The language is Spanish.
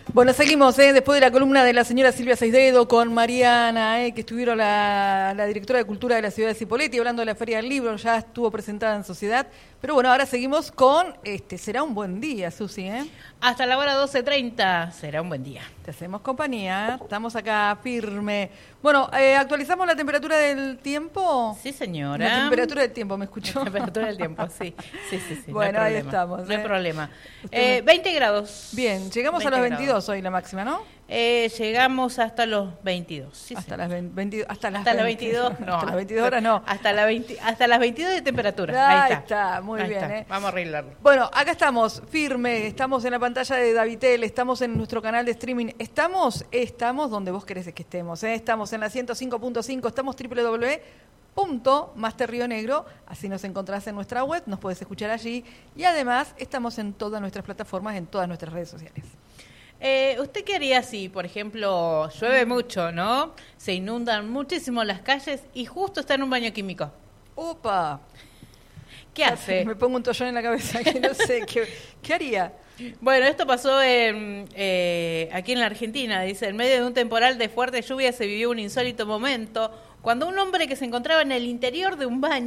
Bueno, seguimos, después de la columna de la señora Silvia Seisdedo con Mariana, que estuvieron la directora de Cultura de la ciudad de Cipolletti, hablando de la Feria del Libro, ya estuvo presentada en Sociedad. Pero bueno, ahora seguimos con, será un buen día, Susi, Hasta la hora 12:30, será un buen día. Te hacemos compañía, estamos acá firme. Bueno, ¿actualizamos la temperatura del tiempo? Sí, señora. La temperatura del tiempo, ¿me escuchó? La temperatura del tiempo, sí. Bueno, no ahí estamos. No hay problema. 20 grados. Bien, llegamos a los 22 hoy, la máxima, ¿no? Llegamos hasta los 22. Sí, hasta, sí. Las 22. Hasta las 22. No, hasta las 22 horas no. Hasta las 22 de temperatura. Ahí está, muy bien. Está. Vamos a arreglarlo. Bueno, acá estamos, firme, estamos en la pantalla de Davitel, estamos en nuestro canal de streaming, estamos donde vos querés que estemos, estamos en la 105.5, estamos www.masterrionegro, así nos encontrás en nuestra web, nos podés escuchar allí y además estamos en todas nuestras plataformas, en todas nuestras redes sociales. ¿Usted qué haría si, por ejemplo, llueve mucho, ¿no? Se inundan muchísimo las calles y justo está en un baño químico? ¡Opa! ¿Qué hace? Me pongo un tollón en la cabeza, que no sé, ¿qué haría? Bueno, esto pasó aquí en la Argentina, dice, en medio de un temporal de fuerte lluvia se vivió un insólito momento cuando un hombre que se encontraba en el interior de un baño